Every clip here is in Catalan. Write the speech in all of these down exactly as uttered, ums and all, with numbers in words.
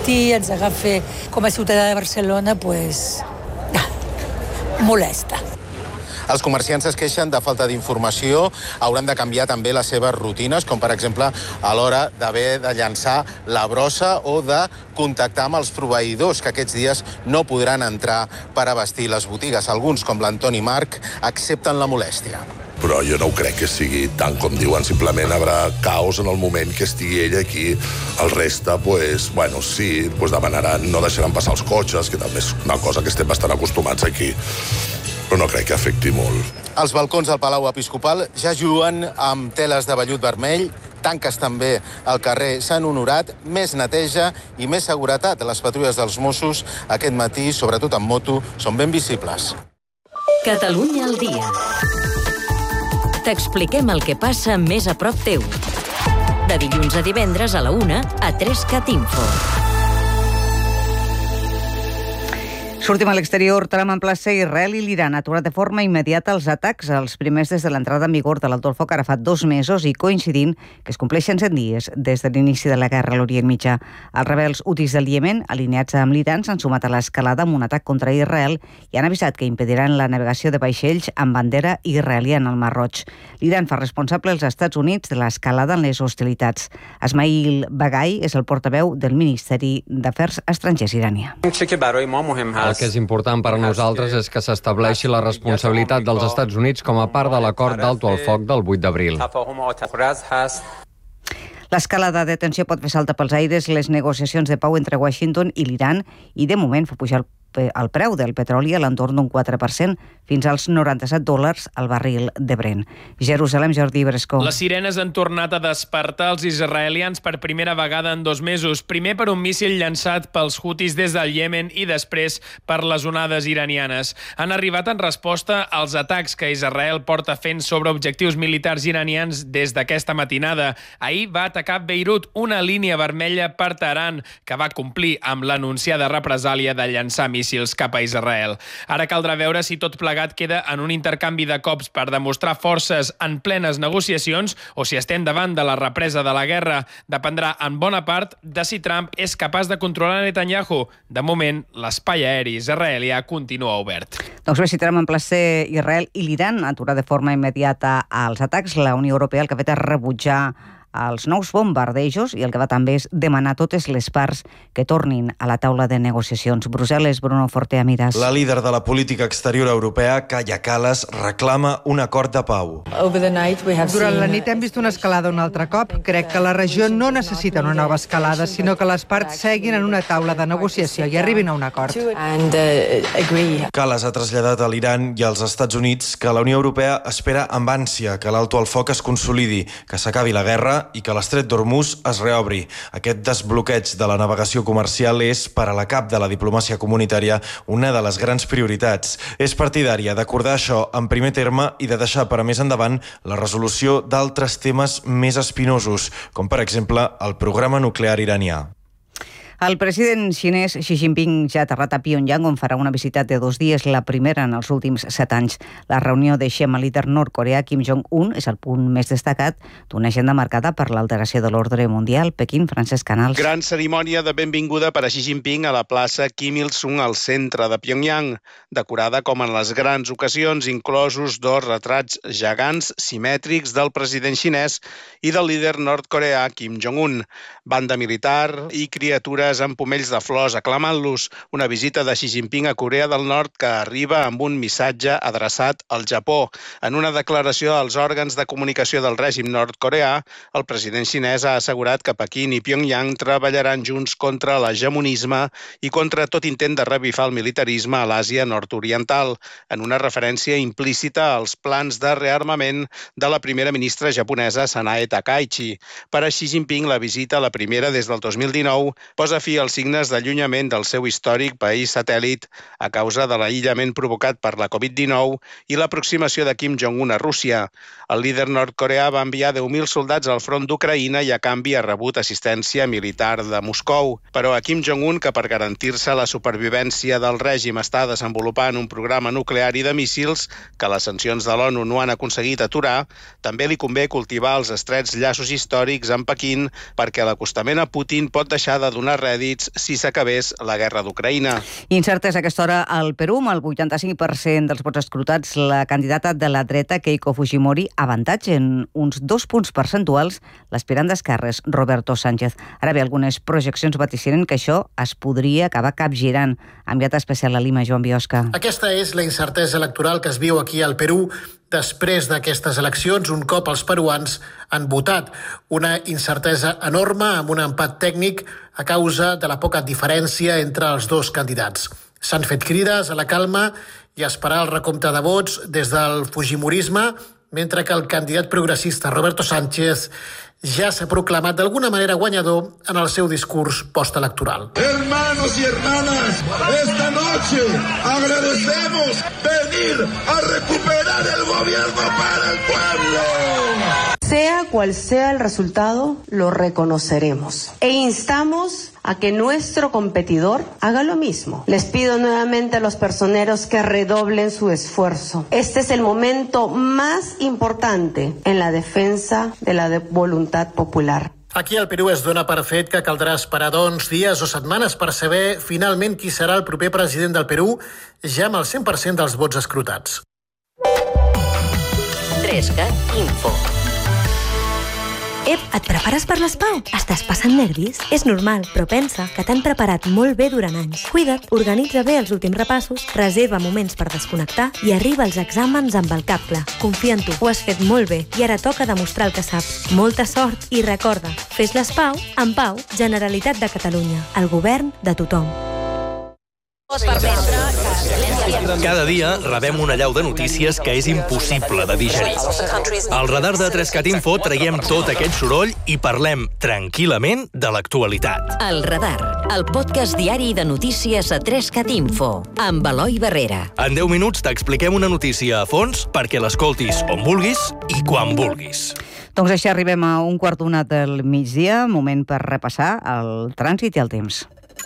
matí, ens agafa com a ciutadà de Barcelona, pues, ah, molesta. Els comerciants es queixen de falta d'informació, hauran de canviar també les seves rutines, com per exemple a l'hora d'haver de llançar la brossa o de contactar amb els proveïdors, que aquests dies no podran entrar per abastir les botigues. Alguns, com l'Antoni Marc, accepten la molèstia. Però jo no ho crec que sigui tant com diuen, simplement haurà caos en el moment que estigui ella aquí. El reste, pues, bueno, sí, pues demanaran, no deixaran passar els cotxes, que també és una cosa que estem bastant acostumats aquí, però no crec que afecti molt. Els balcons del Palau Episcopal ja juguen amb teles de vellut vermell, tanques també al carrer Sant Honorat, més neteja i més seguretat. Les patrulles dels Mossos aquest matí, sobretot en moto, són ben visibles. Catalunya al dia. T'expliquem el que passa més a prop teu. De dilluns a divendres a la una a tres cat info. Sortim a l'exterior. Trump emplaça Israel i l'Iran a aturar de forma immediata els atacs, els primers des de l'entrada en vigor de l'alto el foc ara fa dos mesos i coincidint que es compleixen cent dies des de l'inici de la guerra a l'Orient Mitjà. Els rebels hutis del Iemen, alineats amb l'Iran, s'han sumat a l'escalada amb un atac contra Israel i han avisat que impediran la navegació de vaixells amb bandera israeliana al Mar Roig. L'Iran fa responsable els Estats Units de l'escalada en les hostilitats. Esmail Baghai és el portaveu del Ministeri d'Afers Estrangers iranià. El que és important per a nosaltres és que s'estableixi la responsabilitat dels Estats Units com a part de l'acord d'alto al foc del vuit d'abril. L'escalada de tensió pot fer saltar pels aires les negociacions de pau entre Washington i l'Iran i, de moment, fa pujar el preu del petroli a l'entorn d'un quatre per cent, fins als noranta-set dòlars al barril de Brent. Jerusalem, Jordi Brescó. Les sirenes han tornat a despertar els israelians per primera vegada en dos mesos. Primer per un míssil llançat pels hutis des del Iemen i després per les onades iranianes. Han arribat en resposta als atacs que Israel porta fent sobre objectius militars iranians des d'aquesta matinada. Ahir va atacar Beirut, una línia vermella per Teheran, que va complir amb l'anunciada represàlia de llançar míssils cap a Israel. Ara caldrà veure si tot plegat queda en un intercanvi de cops per demostrar forces en plenes negociacions o si estem davant de la represa de la guerra. Dependrà en bona part de si Trump és capaç de controlar Netanyahu. De moment, l'espai aeri israelià continua obert. Doncs bé, si Trump emplaça Israel i l'Iran a aturar de forma immediata els atacs, la Unió Europea el que ha fet és rebutjar els nous bombardejos i el que va també és demanar a totes les parts que tornin a la taula de negociacions. Brussel·les, Bruno Fortea Miras. La líder de la política exterior europea, Kaja Kallas, reclama un acord de pau. Durant la nit hem vist una escalada un altre cop. Crec que la regió no necessita una nova escalada, sinó que les parts seguin en una taula de negociació i arribin a un acord. Kallas ha traslladat a l'Iran i als Estats Units que la Unió Europea espera amb ànsia que l'alto al foc es consolidi, que s'acabi la guerra i que l'estret d'Hormuz es reobri. Aquest desbloqueig de la navegació comercial és, per a la cap de la diplomàcia comunitària, una de les grans prioritats. És partidària d'acordar això en primer terme i de deixar per a més endavant la resolució d'altres temes més espinosos, com per exemple el programa nuclear iranià. El president xinès Xi Jinping ja ha aterrat a Pyongyang, on farà una visita de dos dies, la primera en els últims set anys. La reunió de Xi amb el líder nord-coreà Kim Jong-un és el punt més destacat d'una agenda marcada per l'alteració de l'ordre mundial. Pequín, Francesc Canals. Gran cerimònia de benvinguda per a Xi Jinping a la plaça Kim Il-sung al centre de Pyongyang, decorada com en les grans ocasions, inclosos dos retrats gegants simètrics del president xinès i del líder nord-coreà Kim Jong-un. Banda militar i criatures amb pomells de flors aclamant-los. Una visita de Xi Jinping a Corea del Nord que arriba amb un missatge adreçat al Japó. En una declaració als òrgans de comunicació del règim nord-coreà, el president xinès ha assegurat que Pequín i Pyongyang treballaran junts contra l'hegemonisme i contra tot intent de revifar el militarisme a l'Àsia nord-oriental, en una referència implícita als plans de rearmament de la primera ministra japonesa Sanae Takaichi. Per a Xi Jinping, la visita, la primera des del dos mil dinou, posa fi als signes d'allunyament del seu històric país satèl·lit a causa de l'aïllament provocat per la covid dinou i l'aproximació de Kim Jong-un a Rússia. El líder nord-coreà va enviar deu mil soldats al front d'Ucraïna i a canvi ha rebut assistència militar de Moscou. Però a Kim Jong-un, que per garantir-se la supervivència del règim està desenvolupant un programa nuclear i de míssils que les sancions de l'ONU no han aconseguit aturar, també li convé cultivar els estrets llaços històrics amb Pequín perquè l'acostament a Putin pot deixar de donar res crèdits si s'acabés la guerra d'Ucraïna. Incertesa a aquesta hora al Perú, amb el vuitanta-cinc per cent dels vots escrutats, la candidata de la dreta, Keiko Fujimori, avantatge en uns dos punts percentuals l'aspirant d'esquerres, Roberto Sánchez. Ara bé, algunes projeccions vaticinen que això es podria acabar capgirant. Enviat especial a Lima, Joan Biosca. Aquesta és la incertesa electoral que es viu aquí al Perú després d'aquestes eleccions, un cop els peruans han votat. Una incertesa enorme amb un empat tècnic a causa de la poca diferència entre els dos candidats. S'han fet crides a la calma i a esperar el recompte de vots des del fujimorisme, mentre que el candidat progressista Roberto Sánchez ja s'ha proclamat d'alguna manera guanyador en el seu discurs postelectoral. Hermanos y hermanas, esta noche agradecemos venir a recuperar el gobierno para el pueblo. Sea cual sea el resultado, lo reconoceremos e instamos a que nuestro competidor haga lo mismo. Les pido nuevamente a los personeros que redoblen su esfuerzo. Este es el momento más importante en la defensa de la de voluntad popular. Aquí al Perú es dona per fet que caldrà esperar doncs dies o setmanes per saber finalment qui serà el proper president del Perú, ja amb el cent per cent dels vots escrutats. trescat Info. Ep, et prepares per l'S P A U? Estàs passant nervis? És normal, però pensa que t'han preparat molt bé durant anys. Cuida't, organitza bé els últims repassos, reserva moments per desconnectar i arriba als exàmens amb el cap clar. Confia en tu, ho has fet molt bé i ara toca demostrar el que saps. Molta sort i recorda, fes l'S P A U en pau, Generalitat de Catalunya, el govern de tothom. Cada dia rebem una allau de notícies que és impossible de digerir. Al radar de trescat Info traiem tot aquest soroll i parlem tranquil·lament de l'actualitat. El radar, el podcast diari de notícies a trescat Info, amb Eloi Barrera. En deu minuts t'expliquem una notícia a fons perquè l'escoltis on vulguis i quan vulguis. Doncs així arribem a un quart d'una del migdia, moment per repassar el trànsit i el temps.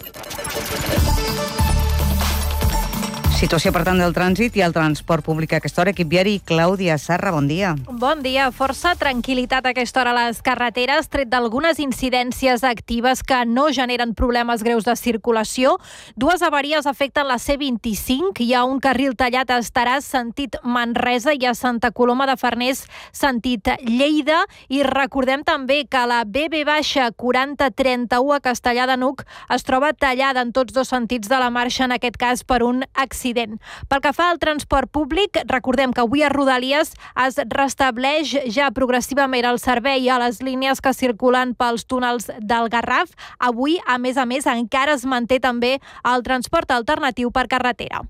Situació, per tant, del trànsit i el transport públic a aquesta hora. Equip viari, Clàudia Sarra, bon dia. Bon dia. Força tranquil·litat a aquesta hora a les carreteres, tret d'algunes incidències actives que no generen problemes greus de circulació. Dues avaries afecten la C vint-i-cinc. Hi ha un carril tallat a Estaràs, sentit Manresa, i a Santa Coloma de Farners, sentit Lleida. I recordem també que la B B quaranta trenta-u a Castellar de n'Hug es troba tallada en tots dos sentits de la marxa, en aquest cas per un accident. Pel que fa al transport públic, recordem que avui a Rodalies es restableix ja progressivament el servei a les línies que circulen pels túnels del Garraf. Avui, a més a més, encara es manté també el transport alternatiu per carretera.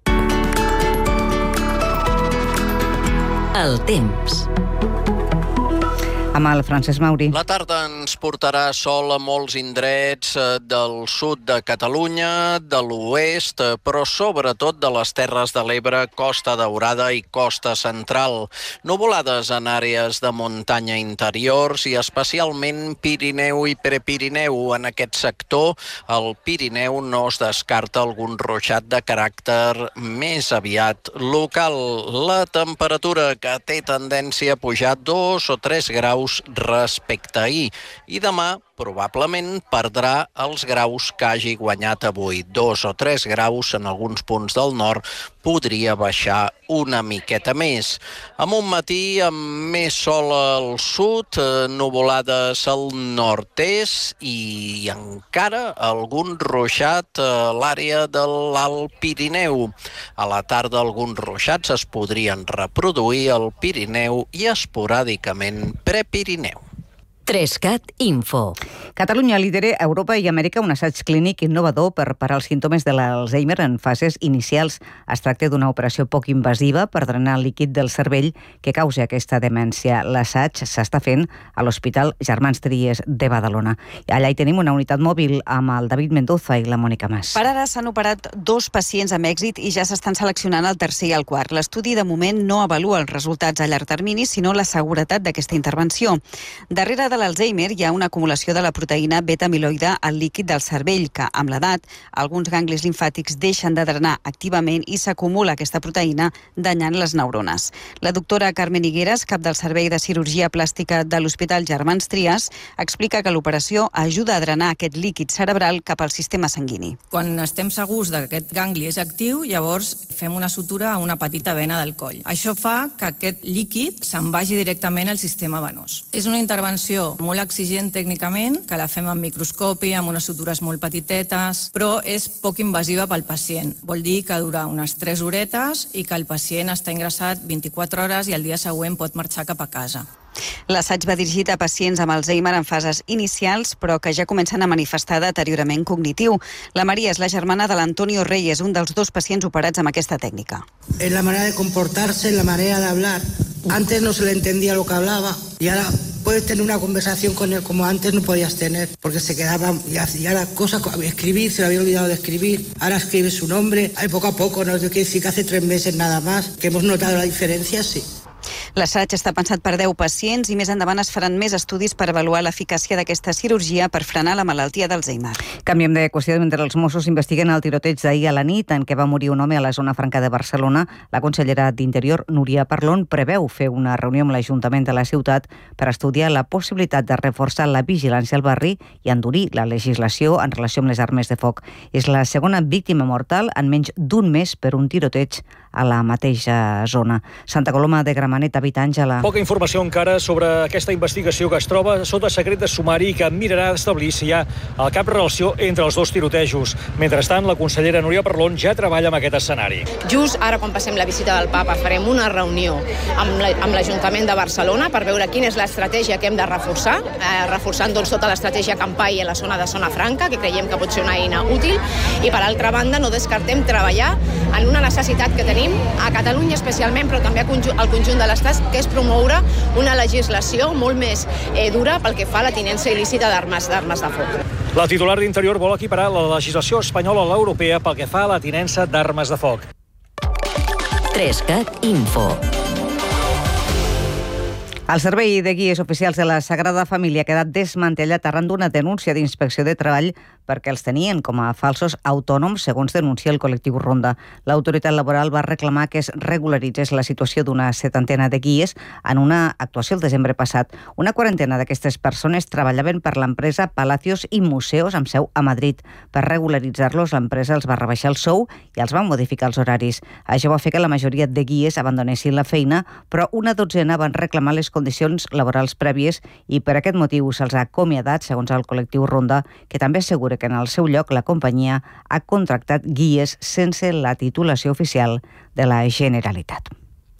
El temps. Amb el Francesc Mauri. La tarda ens portarà sol a molts indrets del sud de Catalunya, de l'oest, però sobretot de les Terres de l'Ebre, Costa Daurada i Costa Central. Nuvolades en àrees de muntanya interiors i especialment Pirineu i Prepirineu. En aquest sector, al Pirineu no es descarta algun ruixat de caràcter més aviat local. La temperatura, que té tendència a pujar dos o tres graus respecte a ahir, i demà probablement perdrà els graus que hagi guanyat avui. Dos o tres graus en alguns punts del nord, podria baixar una miqueta més. Amb un matí amb més sol al sud, nuvolades al nord-est i encara algun ruixat a l'àrea de l'Alt Pirineu. A la tarda alguns ruixats es podrien reproduir al Pirineu i esporàdicament Prepirineu. trescat Info. Catalunya lidera a Europa i Amèrica un assaig clínic innovador per parar els símptomes de l'Alzheimer en fases inicials. Es tracta d'una operació poc invasiva per drenar el líquid del cervell que causa aquesta demència. L'assaig s'està fent a l'Hospital Germans Trias de Badalona. Allà hi tenim una unitat mòbil amb el David Mendoza i la Mònica Mas. Per ara s'han operat dos pacients amb èxit i ja s'estan seleccionant el tercer i el quart. L'estudi de moment no avalua els resultats a llarg termini, sinó la seguretat d'aquesta intervenció. Darrere de de l'Alzheimer hi ha una acumulació de la proteïna beta-amiloide al líquid del cervell, que amb l'edat alguns ganglis limfàtics deixen de drenar activament i s'acumula aquesta proteïna danyant les neurones. La doctora Carmen Higueras, cap del Servei de Cirurgia Plàstica de l'Hospital Germans Trias, explica que l'operació ajuda a drenar aquest líquid cerebral cap al sistema sanguini. Quan estem segurs que aquest gangli és actiu, llavors fem una sutura a una petita vena del coll. Això fa que aquest líquid se'n vagi directament al sistema venós. És una intervenció molt exigent tècnicament, que la fem amb microscopi, amb unes sutures molt petitetes, però és poc invasiva pel pacient. Vol dir que dura unes tres horetes i que el pacient està ingressat vint-i-quatre hores i el dia següent pot marxar cap a casa. L'assaig va dirigit a pacients amb Alzheimer en fases inicials, però que ja comencen a manifestar deteriorament cognitiu. La Maria és la germana de l'Antonio Reyes, un dels dos pacients operats amb aquesta tècnica. En la manera de comportarse, en la manera de hablar. Antes no se le entendía lo que hablaba y ahora puedes tener una conversación con él como antes no podías tener, porque se quedaba y hacía las cosas, escribir, se le había olvidado de escribir. Ahora escribe su nombre, hay poco a poco, no quiere decir que hace tres meses nada más, que hemos notado la diferencia, sí. L'assaig està pensat per deu pacients i més endavant es faran més estudis per avaluar l'eficàcia d'aquesta cirurgia per frenar la malaltia d'Alzheimer. Canviem de qüestió. Mentre els Mossos investiguen el tiroteig d'ahir a la nit en què va morir un home a la zona franca de Barcelona, la consellera d'Interior, Núria Parlon, preveu fer una reunió amb l'Ajuntament de la ciutat per estudiar la possibilitat de reforçar la vigilància al barri i endurir la legislació en relació amb les armes de foc. És la segona víctima mortal en menys d'un mes per un tiroteig a la mateixa zona. Santa Coloma de Gramenet, habita Àngela. Poca informació encara sobre aquesta investigació que es troba sota secret de sumari i que mirarà d'establir si hi ha el cap relació entre els dos tirotejos. Mentrestant, la consellera Núria Parlon ja treballa amb aquest escenari. Just ara, quan passem la visita del papa, farem una reunió amb l'Ajuntament de Barcelona per veure quina és l'estratègia que hem de reforçar, eh, reforçant doncs, tota l'estratègia Campai en la zona de Zona Franca, que creiem que pot ser una eina útil, i per altra banda no descartem treballar en una necessitat que tenim a Catalunya especialment, però també al conjunt de l'Estat, que és promoure una legislació molt més eh, dura pel que fa a la tinença il·lícita d'armes d'armes de foc. La titular d'Interior vol equiparar la legislació espanyola a l'europea pel que fa a la tinença d'armes de foc. trescat Info. El Servei de Guies Oficials de la Sagrada Família ha quedat desmantellat arran d'una denúncia d'Inspecció de Treball perquè els tenien com a falsos autònoms, segons denuncia el col·lectiu Ronda. L'autoritat laboral va reclamar que es regularitzés la situació d'una setantena de guies en una actuació el desembre passat. Una quarantena d'aquestes persones treballaven per l'empresa Palacios i Museos amb seu a Madrid. Per regularitzar-los, l'empresa els va rebaixar el sou i els va modificar els horaris. Això va fer que la majoria de guies abandonessin la feina, però una dotzena van reclamar les condicions laborals prèvies i per aquest motiu se'ls ha acomiadat, segons el col·lectiu Ronda, que també assegura que en el seu lloc la companyia ha contractat guies sense la titulació oficial de la Generalitat.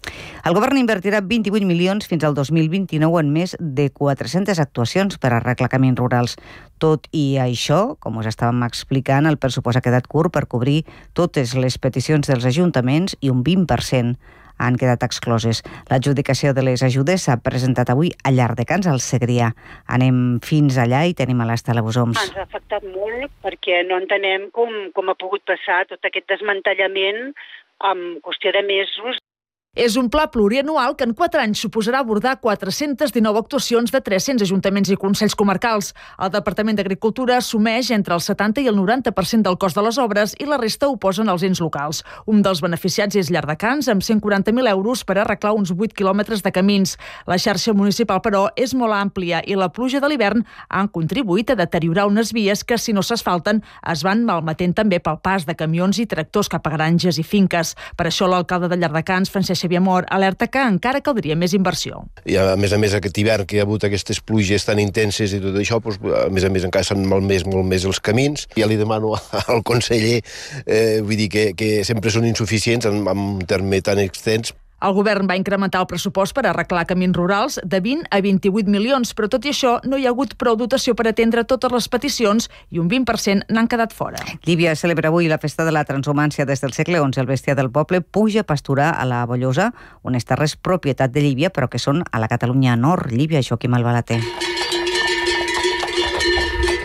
El govern invertirà vint-i-vuit milions fins al dos mil vint-i-nou en més de quatre-centes actuacions per arreglar camins rurals. Tot i això, com us estàvem explicant, el pressupost ha quedat curt per cobrir totes les peticions dels ajuntaments i un vint per cent han quedat excloses. L'adjudicació de les ajudes s'ha presentat avui a Llardecans, al Segrià. Anem fins allà i tenim a l'Estela Bosoms. Ens ha afectat molt perquè no entenem com, com ha pogut passar tot aquest desmantellament en qüestió de mesos. És un pla plurianual que en quatre anys suposarà abordar quatre-centes dinou actuacions de tres-cents ajuntaments i consells comarcals. El Departament d'Agricultura assumeix entre el setanta i el noranta per cent del cost de les obres i la resta ho posen els ens locals. Un dels beneficiats és Llardecans, amb cent quaranta mil euros per arreglar uns vuit quilòmetres de camins. La xarxa municipal, però, és molt àmplia i la pluja de l'hivern han contribuït a deteriorar unes vies que, si no s'asfalten, es van malmetent també pel pas de camions i tractors cap a granges i finques. Per això l'alcalde de Llardecans, Francesc Xavier Mor, alerta que encara caldria més inversió. I a més a més aquest hivern que hi ha hagut aquestes pluges tan intenses i tot això, doncs, a més a més encara s'han malmès molt més els camins. Ja li demano al conseller, eh, vull dir que, que sempre són insuficients en, en un terme tan extens. El govern va incrementar el pressupost per arreglar camins rurals de vint a vint-i-vuit milions, però tot i això no hi ha hagut prou dotació per atendre totes les peticions i un vint per cent n'han quedat fora. Llívia celebra avui la festa de la transhumància. Des del segle onze el bestiar del poble puja a pasturar a la Bollosa, unes terres propietat de Llívia, però que són a la Catalunya Nord. Llívia, Joaquim Albalater.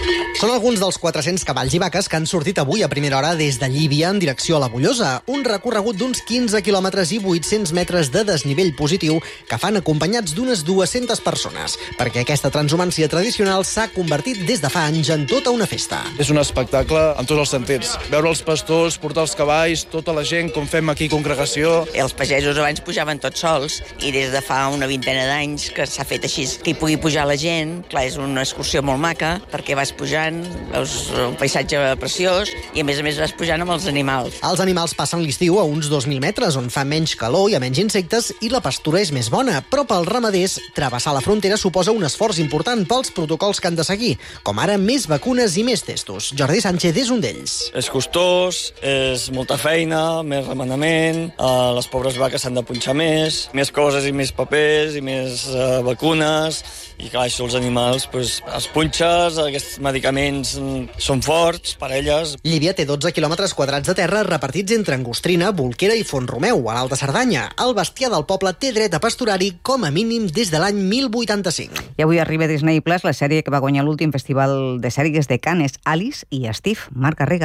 Són alguns dels quatre-cents cavalls i vaques que han sortit avui a primera hora des de Llívia en direcció a la Bollosa, un recorregut d'uns quinze quilòmetres i vuit-cents metres de desnivell positiu que fan acompanyats d'unes dues-centes persones, perquè aquesta transhumància tradicional s'ha convertit des de fa anys en tota una festa. És un espectacle en tots els sentits. Veure els pastors, portar els cavalls, tota la gent, com fem aquí congregació. Els pagesos abans pujaven tots sols i des de fa una vintena d'anys que s'ha fet així, que hi pugui pujar la gent. Clar, és una excursió molt maca perquè vas pujant, veus un paisatge preciós i a més a més vas pujant amb els animals. Els animals passen l'estiu a uns dos mil metres on fa menys calor i a menys insectes i la pastura és més bona, però pels ramaders travessar la frontera suposa un esforç important pels protocols que han de seguir, com ara més vacunes i més testos. Jordi Sánchez és un d'ells. És costós, és molta feina, més remenament, eh, les pobres vaques s'han de punxar més, més coses i més papers i més eh, vacunes, i clar, això els animals, pues, els punxes, aquests medicaments són forts per a elles. Llívia té dotze quilòmetres quadrats de terra repartits entre Angostrina, Bolquera i Font-romeu, a l'Alta Cerdanya. El bestiar del poble té dret a pasturar-hi com a mínim des de l'any mil vuitanta-cinc. I avui arriba a Disney Plus la sèrie que va guanyar l'últim festival de sèries de Cannes, Alice i Steve. Marc Garriga.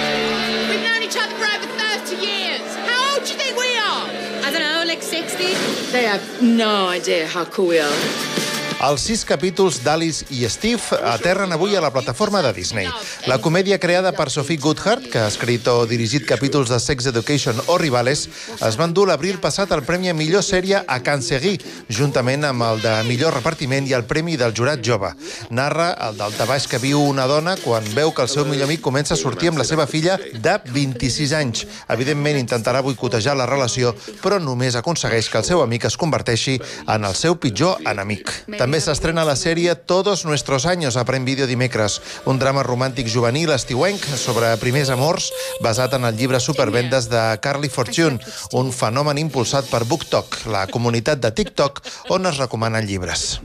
We've known each other for over thirty years. How old do you think we are? I don't know, like sixty? They have no idea how cool we are. Els sis capítols d'Alice i Steve aterren avui a la plataforma de Disney. La comèdia creada per Sophie Goodhart, que ha escrit o dirigit capítols de Sex Education o Rivales, es va endur l'abril passat el premi a millor sèrie a Cannes Series, juntament amb el de millor repartiment i el premi del jurat jove. Narra el daltabaix que viu una dona quan veu que el seu millor amic comença a sortir amb la seva filla de vint-i-sis anys. Evidentment intentarà boicotejar la relació, però només aconsegueix que el seu amic es converteixi en el seu pitjor enemic. També s'estrena la sèrie Todos Nuestros Años a Prime Video dimecres, un drama romàntic juvenil estiuenc sobre primers amors basat en el llibre supervendes de Carly Fortune, un fenomen impulsat per BookTok, la comunitat de TikTok on es recomanen llibres.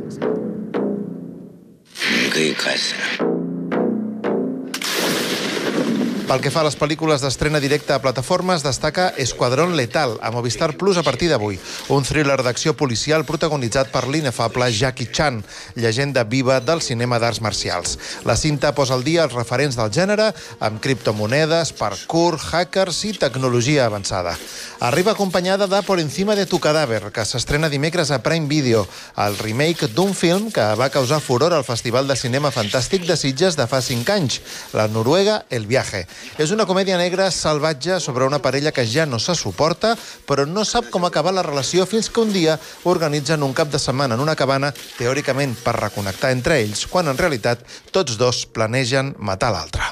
Pel que fa a les pel·lícules d'estrena directa a plataformes, destaca Esquadrón Letal, a Movistar Plus a partir d'avui. Un thriller d'acció policial protagonitzat per l'inefable Jackie Chan, llegenda viva del cinema d'arts marcials. La cinta posa al dia els referents del gènere amb criptomonedes, parkour, hackers i tecnologia avançada. Arriba acompanyada de Por encima de tu cadàver, que s'estrena dimecres a Prime Video, el remake d'un film que va causar furor al Festival de Cinema Fantàstic de Sitges de fa cinc anys, la noruega El Viaje. És una comèdia negra salvatge sobre una parella que ja no se suporta, però no sap com acabar la relació fins que un dia organitzen un cap de setmana en una cabana, teòricament per reconnectar entre ells, quan en realitat tots dos planegen matar l'altre.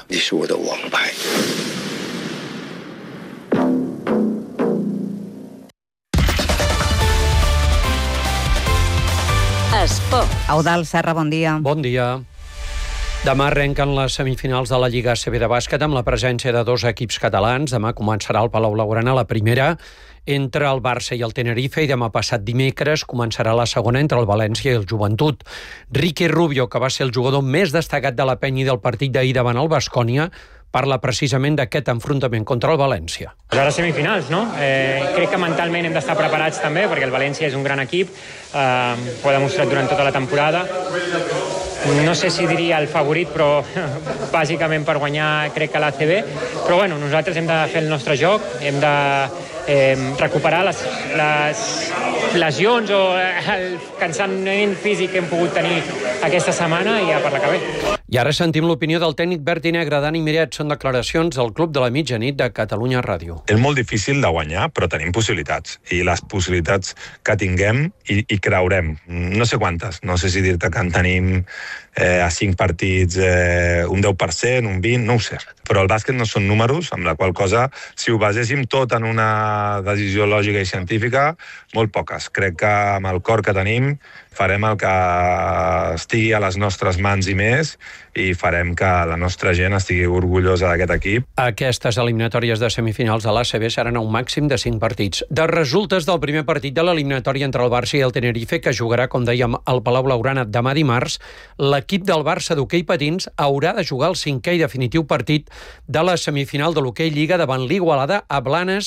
Esport. Eudald Serra, bon dia. Bon dia. Demà arrenquen les semifinals de la Lliga A C B de bàsquet amb la presència de dos equips catalans. Demà començarà al Palau Blaugrana la primera entre el Barça i el Tenerife i demà passat dimecres començarà la segona entre el València i el Joventut. Ricky Rubio, que va ser el jugador més destacat de la penya i del partit d'ahir davant el Baskonia, parla precisament d'aquest enfrontament contra el València. A les semifinals, no? Eh, crec que mentalment hem d'estar preparats també, perquè el València és un gran equip, eh, ho ha demostrat durant tota la temporada. No sé si diria el favorit, però bàsicament per guanyar crec que l'A C B. Però bueno, nosaltres hem de fer el nostre joc, hem de eh, recuperar les, les lesions o el cansament físic que hem pogut tenir aquesta setmana i a per la que ve. I ara sentim l'opinió del tècnic verd i negre Dani Miret. Són declaracions del Club de la Mitjanit de Catalunya Ràdio. És molt difícil de guanyar, però tenim possibilitats. I les possibilitats que tinguem i, i creurem. No sé quantes. No sé si dir-te que en tenim eh, a cinc partits eh, un deu per cent, un vint, no ho sé. Però el bàsquet no són números, amb la qual cosa, si ho baséssim tot en una decisió lògica i científica, molt poques. Crec que amb el cor que tenim farem el que estigui a les nostres mans i més, i farem que la nostra gent estigui orgullosa d'aquest equip. Aquestes eliminatòries de semifinals de l'A C B seran a un màxim de cinc partits. De resultes del primer partit de l'eliminatòria entre el Barça i el Tenerife, que jugarà, com dèiem, al Palau Blaugrana demà dimarts, l'equip del Barça d'hoquei patins haurà de jugar el cinquè i definitiu partit de la semifinal de l'hoquei Lliga davant l'Igualada a Blanes,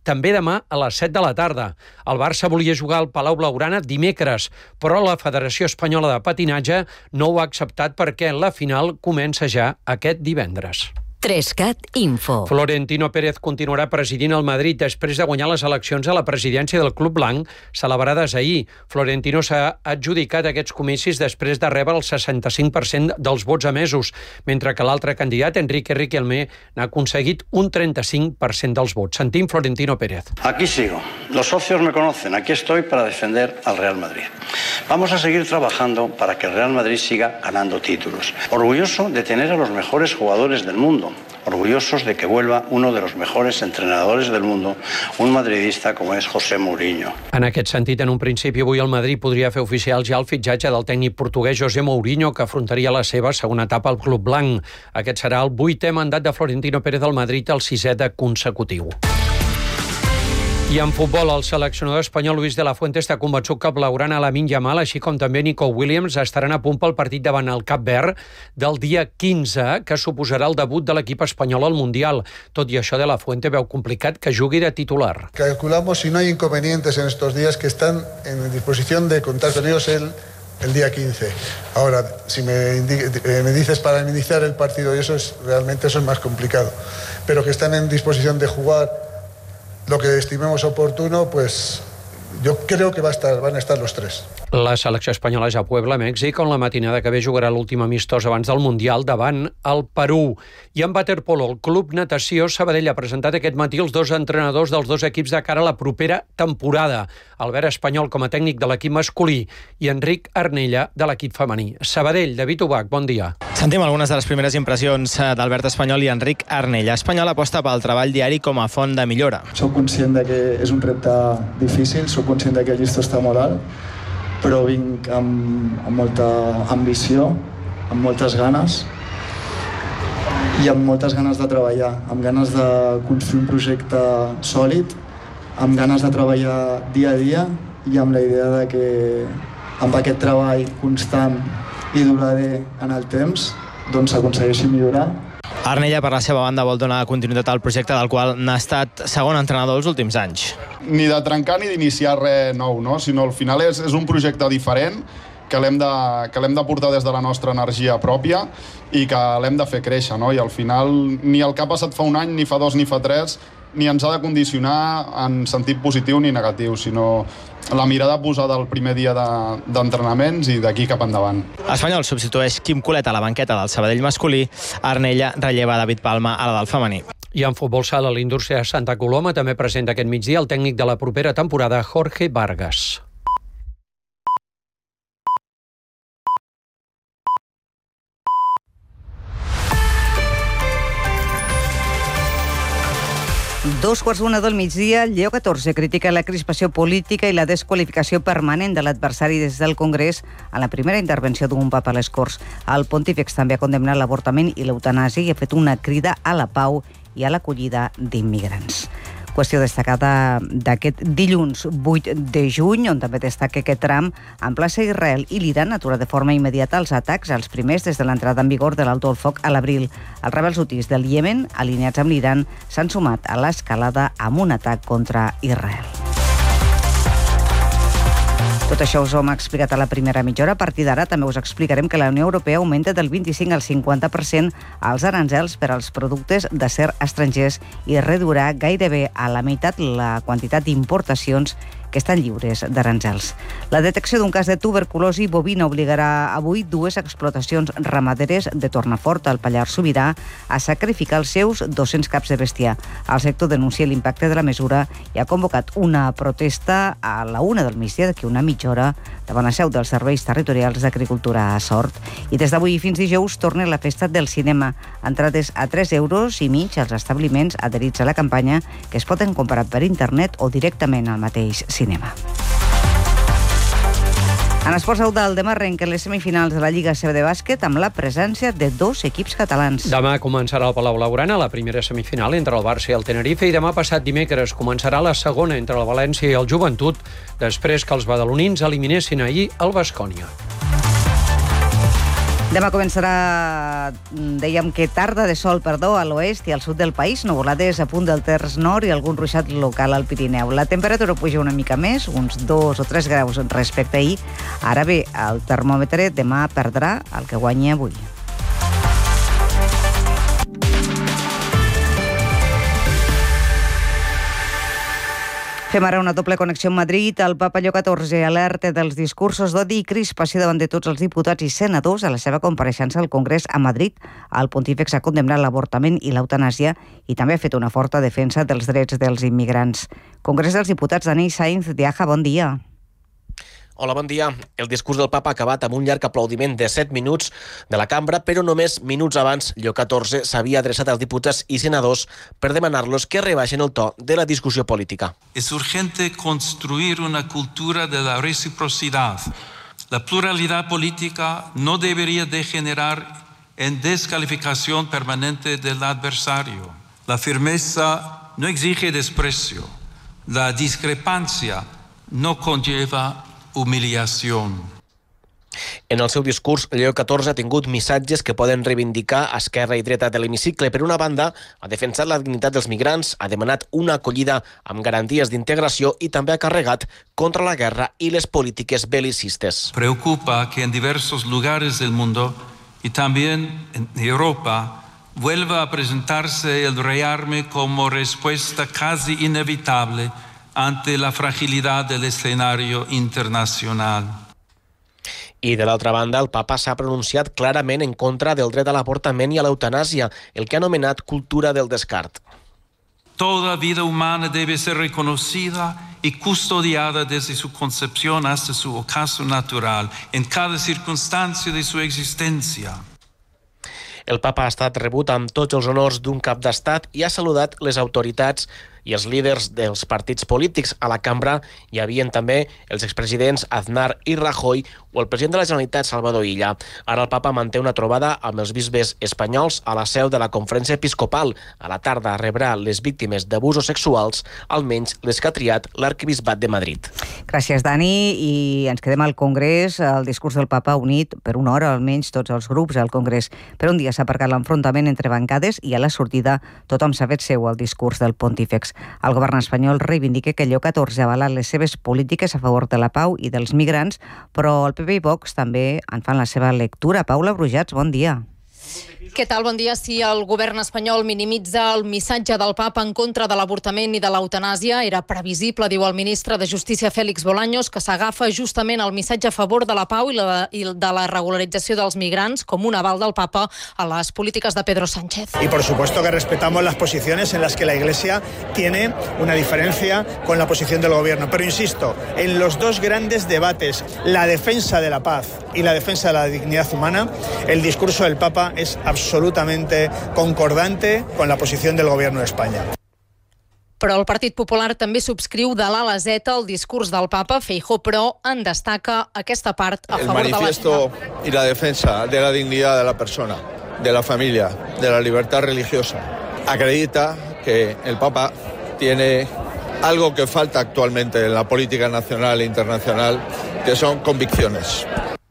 també demà a les set de la tarda. El Barça volia jugar al Palau Blaugrana dimecres, però la Federació Espanyola de Patinatge no ho ha acceptat perquè la final comença ja aquest divendres. Trescat Info. Florentino Pérez continuarà presidint el Madrid després de guanyar les eleccions a la presidència del Club Blanc, celebrades ahir. Florentino s'ha adjudicat aquests comicis després de rebre el seixanta-cinc per cent dels vots emesos, mentre que l'altre candidat, Enrique Riquelme, n'ha aconseguit un trenta-cinc per cent dels vots. Sentim Florentino Pérez. Aquí sigo. Los socios me conocen. Aquí estoy para defender al Real Madrid. Vamos a seguir trabajando para que el Real Madrid siga ganando títulos. Orgulloso de tener a los mejores jugadores del mundo. Orgullosos de que vuelva uno de los mejores entrenadores del mundo, un madridista como es José Mourinho. En aquest sentit, en un principi, avui el Madrid podria fer oficial ja el fitxatge del tècnic portuguès José Mourinho, que afrontaria la seva segona etapa al Club Blanc. Aquest serà el vuitè mandat de Florentino Pérez al Madrid, el sisè de consecutiu. I en futbol, el seleccionador espanyol Luis de la Fuente està convençut que el blaugrana Lamine Yamal, així com també Nico Williams, estaran a punt pel partit davant el Cap Verd del dia quinze, que suposarà el debut de l'equip espanyol al Mundial. Tot i això, de la Fuente veu complicat que jugui de titular. Calculamos, si no hay inconvenientes en estos días, que están en disposición de contar con ellos el, el día quince. Ahora, si me, eh, me dices para iniciar el partido, y eso es realmente eso es más complicado, pero que están en disposición de jugar lo que estimemos oportuno, pues yo creo que va a estar, van a estar los tres. La selecció espanyola ja a Puebla, Mèxic, on la matinada que ve jugarà l'últim amistós abans del Mundial davant el Perú. I en waterpolo, el Club Natació Sabadell ha presentat aquest matí els dos entrenadors dels dos equips de cara a la propera temporada. Albert Espanyol com a tècnic de l'equip masculí i Enric Arnella de l'equip femení. Sabadell, David Ubach, bon dia. Sentim algunes de les primeres impressions d'Albert Espanyol i Enric Arnella. Espanyol aposta pel treball diari com a font de millora. Soc conscient de que és un repte difícil, soc conscient de que el llistó està molt alt, però vinc amb, amb molta ambició, amb moltes ganes i amb moltes ganes de treballar, amb ganes de construir un projecte sòlid, amb ganes de treballar dia a dia i amb la idea de que amb aquest treball constant i durader en el temps doncs s'aconsegueixi millorar. Arnella, per la seva banda, vol donar continuïtat al projecte del qual n'ha estat segon entrenador els últims anys. Ni de trencar ni d'iniciar res nou, no? Sinó al final és, és un projecte diferent que l'hem de, que l'hem de portar des de la nostra energia pròpia i que l'hem de fer créixer, no? I al final ni el que ha passat fa un any, ni fa dos, ni fa tres, ni ens ha de condicionar en sentit positiu ni negatiu, sinó la mirada posada el primer dia d'entrenaments de, i d'aquí cap endavant. Espanyol substitueix Quim Colet a la banqueta del Sabadell masculí, Arnella relleva David Palma a la del femení. I en futbol sala, l'Indústria de Santa Coloma també presenta aquest migdia el tècnic de la propera temporada, Jorge Vargas. Dos quarts d'una del migdia, Lleó catorze critica la crispació política i la desqualificació permanent de l'adversari des del Congrés a la primera intervenció d'un papa a les Corts. El pontífex també ha condemnat l'avortament i l'eutanàsia i ha fet una crida a la pau i a l'acollida d'immigrants. Qüestió destacada d'aquest dilluns vuit de juny, on també destaca aquest tram, emplaça Israel i l'Iran atura de forma immediata els atacs, els primers des de l'entrada en vigor de l'alto al foc a l'abril. Els rebels hutis del Iemen, alineats amb l'Iran, s'han sumat a l'escalada amb un atac contra Israel. Tot això us ho hem explicat a la primera mitja hora. A partir d'ara també us explicarem que la Unió Europea augmenta del vint-i-cinc al cinquanta per cent els aranzels per als productes d'acer estrangers i reduirà gairebé a la meitat la quantitat d'importacions que estan lliures d'aranzels. La detecció d'un cas de tuberculosi bovina obligarà avui dues explotacions ramaderes de Tornafort, al Pallars Sobirà, a sacrificar els seus dos-cents caps de bestiar. El sector denuncia l'impacte de la mesura i ha convocat una protesta a la una del migdia, d'aquí una mitja hora, davant la seu dels serveis territorials d'Agricultura a Sort. I des d'avui fins dijous torna la festa del cinema. Entrades a tres euros i mig als establiments adherits a la campanya, que es poden comprar per internet o directament al mateix cinema. Cinema. En esports Eudald, demà arrenquen les semifinals de la Lliga A C B de bàsquet amb la presència de dos equips catalans. Demà començarà el Palau Blaugrana la primera semifinal entre el Barça i el Tenerife i demà passat dimecres començarà la segona entre el València i el Joventut després que els badalonins eliminessin ahir el Baskonia. Demà començarà, dèiem que tarda de sol, perdó, a l'oest i al sud del país, nuvolades a punt del terç nord i algun ruixat local al Pirineu. La temperatura puja una mica més, uns dos o tres graus respecte a ahir. Ara bé, el termòmetre demà perdrà el que guanya avui. Fem ara una doble connexió amb Madrid. El papa Lleó catorze alerta dels discursos d'odi i crispació davant de tots els diputats i senadors. A la seva compareixença al Congrés a Madrid, el pontífex ha condemnat l'avortament i l'eutanàsia i també ha fet una forta defensa dels drets dels immigrants. Congrés dels Diputats, Dani Sainz de Aja, bon dia. Hola, bon dia. El discurs del papa ha acabat amb un llarg aplaudiment de set minuts de la cambra, però només minuts abans Lleó catorze s'havia adreçat als diputats i senadors per demanar-los que rebaixen el to de la discussió política. Es urgente construir una cultura de la reciprocidad. La pluralidad política no debería degenerar en descalificación permanente del adversario. La firmeza no exige desprecio. La discrepancia no conlleva humiliació. En el seu discurs, Lleó catorze ha tingut missatges que poden reivindicar a esquerra i dreta de l'hemicicle. Per una banda, ha defensat la dignitat dels migrants, ha demanat una acollida amb garanties d'integració i també ha carregat contra la guerra i les polítiques belicistes. Preocupa que en diversos lugares del mundo y también en Europa vuelva a presentarse el rearme como respuesta casi inevitable ante la fragilidad del escenario internacional. I de l'altra banda, el papa s'ha pronunciat clarament en contra del dret a l'avortament i a l'eutanàsia, el que ha anomenat cultura del descart. Toda vida humana debe ser reconocida y custodiada desde su concepción hasta su ocaso natural, en cada circunstancia de su existencia. El papa ha estat rebut amb tots els honors d'un cap d'estat i ha saludat les autoritats i els líders dels partits polítics. A la cambra hi havien també els expresidents Aznar i Rajoy o el president de la Generalitat, Salvador Illa. Ara el papa manté una trobada amb els bisbes espanyols a la seu de la Conferència Episcopal. A la tarda rebrà les víctimes d'abusos sexuals, almenys les que ha triat l'arquebisbat de Madrid. Gràcies, Dani. I ens quedem al Congrés. El discurs del papa ha unit per una hora, almenys, tots els grups al Congrés. Per un dia s'ha aparcat l'enfrontament entre bancades i a la sortida tothom s'ha fet seu el discurs del pontífex. El govern espanyol reivindica que Lleó catorze ha avalat les seves polítiques a favor de la pau i dels migrants, però el P P i Vox també en fan la seva lectura. Paula Brujats, bon dia. Què tal? Bon dia. Si el govern espanyol minimitza el missatge del papa en contra de l'avortament i de l'eutanàsia, era previsible, diu el ministre de Justícia Félix Bolaños, que s'agafa justament el missatge a favor de la pau i, la, i de la regularització dels migrants com un aval del papa a les polítiques de Pedro Sánchez. Y por supuesto que respetamos las posiciones en las que la Iglesia tiene una diferencia con la posición del gobierno. Pero insisto, en los dos grandes debates, la defensa de la paz y la defensa de la dignidad humana, el discurso del papa es absolutamente concordante con la posición del Gobierno de España. Però el Partit Popular també subscriu de l'A a la Z el discurs del papa. Feijóo, però, en destaca aquesta part a favor de la... El manifiesto y la defensa de la dignidad de la persona, de la familia, de la libertad religiosa. Acredita que el Papa tiene algo que falta actualmente en la política nacional e internacional, que son convicciones.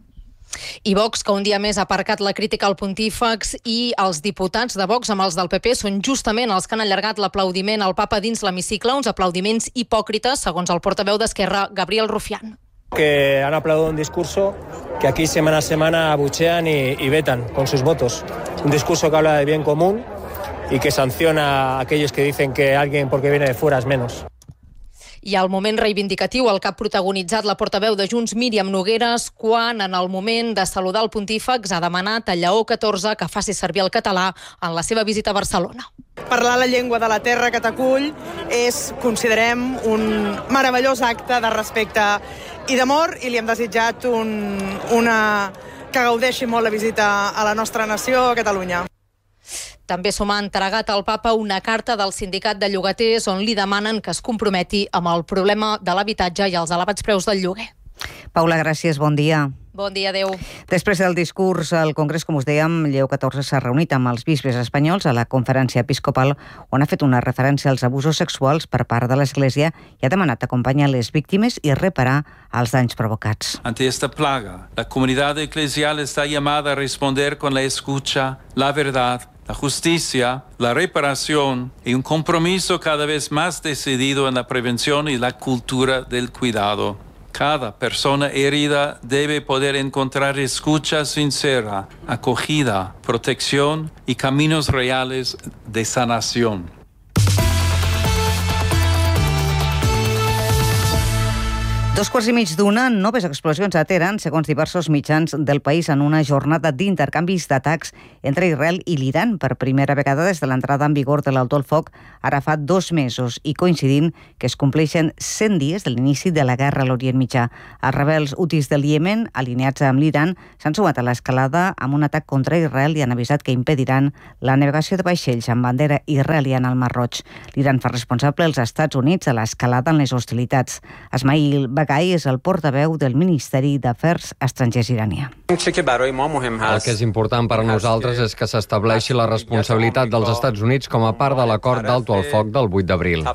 I Vox, que un dia més ha aparcat la crítica al pontífex, i els diputats de Vox amb els del P P són justament els que han allargat l'aplaudiment al papa dins l'hemicicle, uns aplaudiments hipòcrites, segons el portaveu d'Esquerra, Gabriel Rufián. Que han aplaudido un discurso que aquí semana a semana abuchean y, y vetan con sus votos. Un discurso que habla de bien común y que sanciona a aquellos que dicen que alguien porque viene de fuera es menos. I al moment reivindicatiu, el que ha protagonitzat la portaveu de Junts, Míriam Nogueres, quan en el moment de saludar el pontífex ha demanat a Lleó catorze que faci servir el català en la seva visita a Barcelona. Parlar la llengua de la terra que t'acull és, considerem, un meravellós acte de respecte i d'amor, i li hem desitjat un, una... que gaudeixi molt la visita a la nostra nació, a Catalunya. També s'ho ha entregat al papa una carta del sindicat de llogaters on li demanen que es comprometi amb el problema de l'habitatge i els elevats preus del lloguer. Paula, gràcies, bon dia. Bon dia, adeu. Després del discurs al Congrés, com us dèiem, Lleó catorze s'ha reunit amb els bisbes espanyols a la conferència episcopal on ha fet una referència als abusos sexuals per part de l'Església i ha demanat acompanyar les víctimes i reparar els danys provocats. Ante esta plaga, la comunidad eclesial está llamada a responder con la escucha, la verdad, la justicia, la reparación y un compromiso cada vez más decidido en la prevención y la cultura del cuidado. Cada persona herida debe poder encontrar escucha sincera, acogida, protección y caminos reales de sanación. Dos quarts i mig d'una, noves explosions a Teheran, segons diversos mitjans del país, en una jornada d'intercanvis d'atacs entre Israel i l'Iran per primera vegada des de l'entrada en vigor de l'alto el foc, ara fa dos mesos, i coincidint que es compleixen cent dies de l'inici de la guerra a l'Orient Mitjà. Els rebels hutis del Iemen, alineats amb l'Iran, s'han sumat a l'escalada amb un atac contra Israel i han avisat que impediran la navegació de vaixells amb bandera israeliana al Mar Roig. L'Iran fa responsable els Estats Units a l'escalada en les hostilitats. Esmail Bagai és el portaveu del Ministeri d'Afers Estrangers iranià. El que és important per a nosaltres és que s'estableixi la responsabilitat dels Estats Units com a part de l'acord d'alto al foc del vuit d'abril.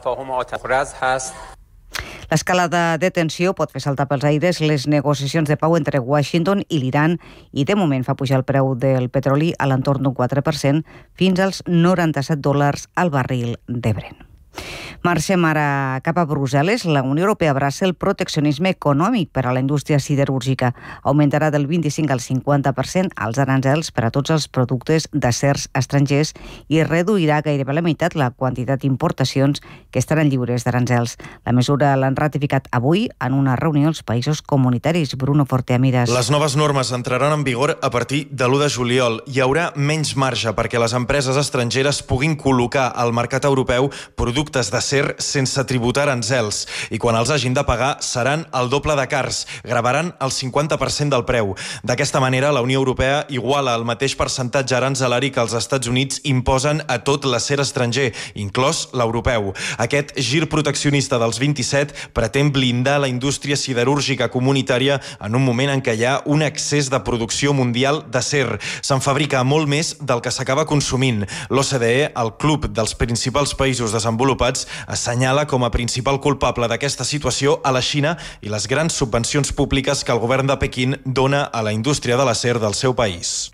L'escalada de tensió pot fer saltar pels aires les negociacions de pau entre Washington i l'Iran i de moment fa pujar el preu del petroli a l'entorn d'un quatre per cent fins als noranta-set dòlars al barril de Brent. Marxem ara cap a Brussel·les. La Unió Europea abraça el proteccionisme econòmic per a la indústria siderúrgica. Augmentarà del vint-i-cinc al cinquanta per cent els aranzels per a tots els productes d'acers estrangers i reduirà gairebé a la meitat la quantitat d'importacions que estaran lliures d'aranzels. La mesura l'han ratificat avui en una reunió als països comunitaris. Bruno Forteamiras. Les noves normes entraran en vigor a partir de l'u de juliol. Hi haurà menys marge perquè les empreses estrangeres puguin col·locar al mercat europeu productes d'acer sense tributar aranzels i quan els hagin de pagar seran el doble de cars, gravaran el cinquanta per cent del preu. D'aquesta manera, la Unió Europea iguala el mateix percentatge aranzelari que els Estats Units imposen a tot l'acer estranger, inclòs l'europeu. Aquest gir proteccionista dels vint-i-set pretén blindar la indústria siderúrgica comunitària en un moment en què hi ha un excés de producció mundial d'acer. Se'n fabrica molt més del que s'acaba consumint. L'O C D E, el club dels principals països desenvolupats, assenyala com a principal culpable d'aquesta situació a la Xina i les grans subvencions públiques que el govern de Pequín dona a la indústria de l'acer del seu país.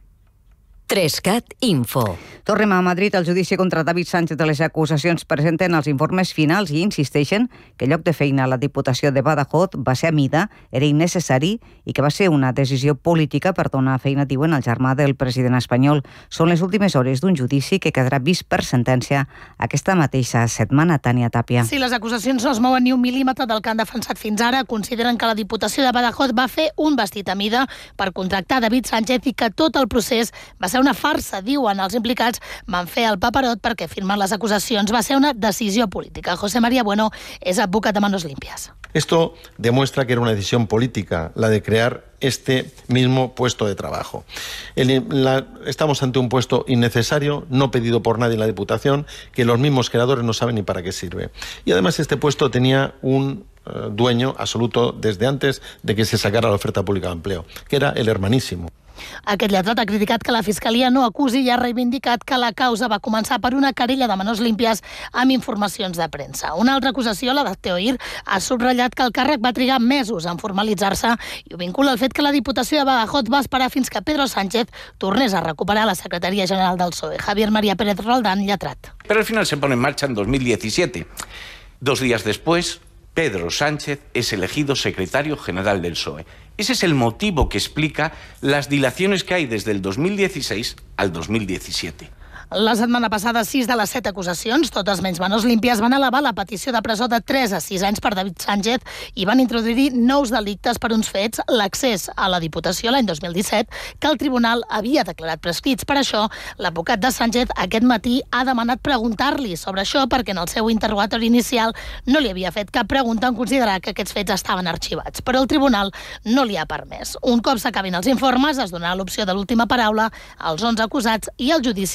Trescat Info. Tornem a Madrid. El judici contra David Sánchez de les acusacions presenten els informes finals i insisteixen que el lloc de feina a la Diputació de Badajoz va ser a mida, era innecessari i que va ser una decisió política per donar feina, diuen, al germà del president espanyol. Són les últimes hores d'un judici que quedarà vist per sentència aquesta mateixa setmana. Tània Tàpia. Si les acusacions no es mouen ni un mil·límetre del que han defensat fins ara, consideren que la Diputació de Badajoz va fer un vestit a mida per contractar David Sánchez i que tot el procés va ser una farsa, diuen els implicats, van fer el paperot perquè firmen les acusacions. Va ser una decisió política. José María Bueno es advocat de Manos Limpias. Esto demuestra que era una decisión política la de crear este mismo puesto de trabajo. El, la, estamos ante un puesto innecesario, no pedido por nadie en la Diputación, que los mismos creadores no saben ni para qué sirve. Y además este puesto tenía un uh, dueño absoluto desde antes de que se sacara la oferta pública de empleo, que era el hermanísimo. Aquest lletrat ha criticat que la Fiscalia no acusi i ha reivindicat que la causa va començar per una querella de Manos Limpias amb informacions de premsa. Una altra acusació, la de Teoir, ha subratllat que el càrrec va trigar mesos en formalitzar-se i ho vincula al fet que la Diputació de Badajoz va esperar fins que Pedro Sánchez tornés a recuperar la Secretaria General del P S O E. Javier María Pérez Roldán, lletrat. Pero al final se pone en marcha en dos mil diecisiete. Dos días después, Pedro Sánchez es elegido secretario general del P S O E. Ese es el motivo que explica las dilaciones que hay desde el dos mil dieciséis al dos mil diecisiete. La setmana passada, sis de les set acusacions, totes menys Manos Limpias, van elevar la petició de presó de tres a sis anys per David Sánchez i van introduir nous delictes per uns fets, l'accés a la Diputació l'any dos mil disset, que el tribunal havia declarat prescrits. Per això, l'advocat de Sánchez aquest matí ha demanat preguntar-li sobre això perquè en el seu interrogatori inicial no li havia fet cap pregunta en considerar que aquests fets estaven arxivats. Però el tribunal no li ha permès. Un cop s'acabin els informes, es donarà l'opció de l'última paraula als onze acusats i el judici quedarà vist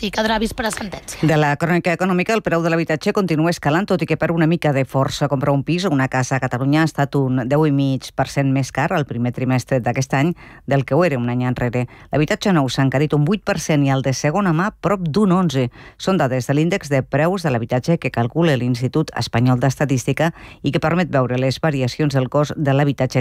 vist per a sentència. De la crònica econòmica, el preu de l'habitatge continua escalant, tot i que per una mica de força. Comprar un pis o una casa a Catalunya ha estat un deu coma cinc per cent més car al primer trimestre d'aquest any del que ho era un any enrere. L'habitatge nou s'ha encarit un vuit per cent i el de segona mà prop d'un onze. Són dades de l'índex de preus de l'habitatge que calcula l'Institut Espanyol d'Estadística i que permet veure les variacions del cost de l'habitatge